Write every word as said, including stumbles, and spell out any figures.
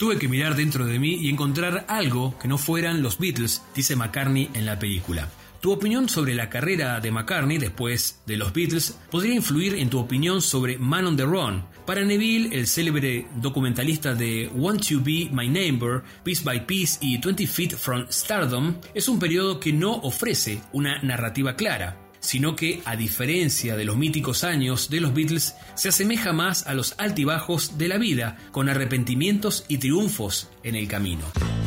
Tuve que mirar dentro de mí y encontrar algo que no fueran los Beatles, dice McCartney en la película. Tu opinión sobre la carrera de McCartney después de los Beatles podría influir en tu opinión sobre Man on the Run. Para Neville, el célebre documentalista de Want to Be My Neighbor, Piece by Piece y twenty feet from Stardom, es un periodo que no ofrece una narrativa clara, sino que, a diferencia de los míticos años de los Beatles, se asemeja más a los altibajos de la vida, con arrepentimientos y triunfos en el camino.